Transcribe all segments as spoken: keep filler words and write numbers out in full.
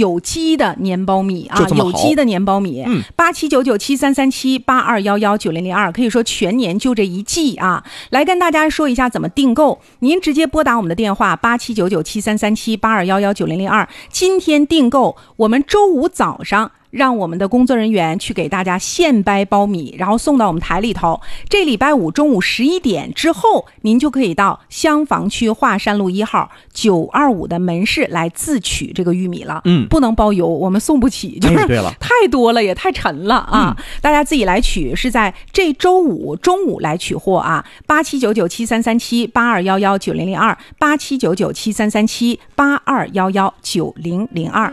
有机的年苞米啊，有机的年苞米。嗯，八七九九七三三七八二幺幺九零零二，可以说全年就这一季啊。来跟大家说一下怎么订购，您直接拨打我们的电话八七九九七三三七八二幺幺九零零二，今天订购，我们周五早上让我们的工作人员去给大家现掰苞米，然后送到我们台里头。这礼拜五中午十一点之后，您就可以到襄房区华山路一号九二五的门市来自取这个玉米了。嗯，不能包邮，我们送不起，就是太多了，也太沉了啊！嗯、大家自己来取，是在这周五中午来取货啊。八七九九七三三七八二幺幺九零零二，八七九九七三三七八二幺幺九零零二。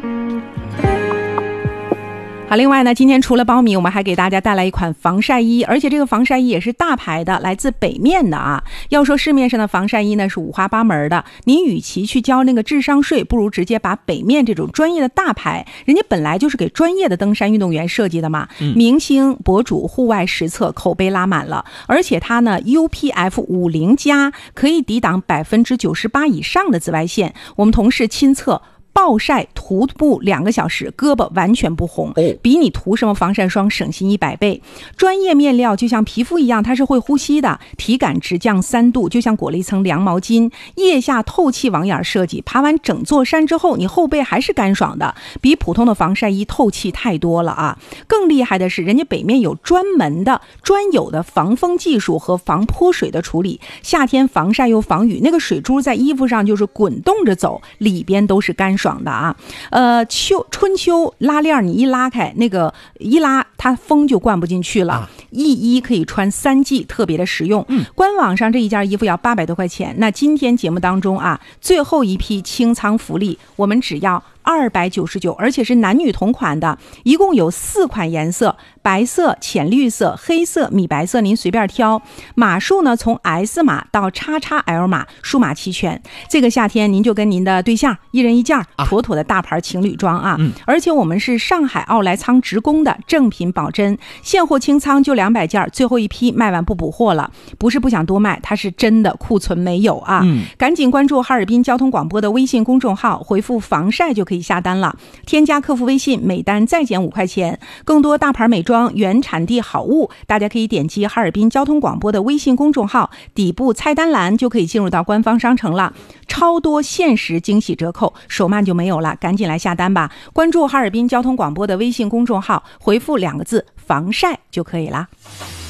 好，另外呢，今天除了苞米，我们还给大家带来一款防晒衣，而且这个防晒衣也是大牌的，来自北面的啊。要说市面上的防晒衣呢是五花八门的，您与其去交那个智商税，不如直接把北面这种专业的大牌，人家本来就是给专业的登山运动员设计的嘛，嗯、明星博主户外实测口碑拉满了，而且它呢 U P F 五十加，可以抵挡百分之九十八以上的紫外线。我们同事亲测。暴晒涂布两个小时，胳膊完全不红，比你涂什么防晒霜省心一百倍。专业面料就像皮肤一样，它是会呼吸的，体感直降三度，就像裹了一层凉毛巾。腋下透气网眼设计，爬完整座山之后，你后背还是干爽的，比普通的防晒衣透气太多了啊！更厉害的是，人家北面有专门的、专有的防风技术和防泼水的处理，夏天防晒又防雨，那个水珠在衣服上就是滚动着走，里边都是干爽。爽的啊，呃，秋春秋拉链你一拉开，那个一拉它风就灌不进去了，啊、一衣可以穿三季，特别的实用。嗯，官网上这一件衣服要八百多块钱，那今天节目当中啊，最后一批清仓福利，我们只要二百九十九，而且是男女同款的，一共有四款颜色，白色、浅绿色、黑色、米白色，您随便挑。码数呢，从 S 码到 X X L 码，数码齐全。这个夏天您就跟您的对象一人一件，妥妥的大牌情侣装啊！嗯、而且我们是上海奥莱仓直供的，正品保真，现货清仓就两百件，最后一批卖完不补货了。不是不想多卖，它是真的库存没有啊！嗯、赶紧关注哈尔滨交通广播的微信公众号，回复防晒就可以下单了，添加客服微信，每单再减五块钱。更多大牌美妆原产地好物，大家可以点击哈尔滨交通广播的微信公众号，底部菜单栏就可以进入到官方商城了，超多限时惊喜折扣，手慢就没有了，赶紧来下单吧！关注哈尔滨交通广播的微信公众号，回复两个字防晒就可以了。